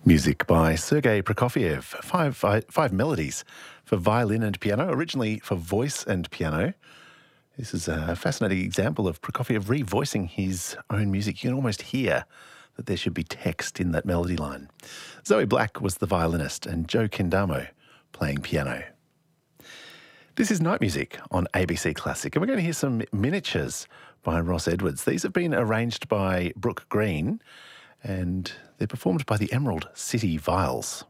Music by Sergei Prokofiev. Five melodies for violin and piano, originally for voice and piano. This is a fascinating example of Prokofiev revoicing his own music. You can almost hear that there should be text in that melody line. Zoe Black was the violinist and Joe Kendamo playing piano. This is Night Music on ABC Classic, and we're going to hear some miniatures by Ross Edwards. These have been arranged by Brooke Green, and they're performed by the Emerald City Viols.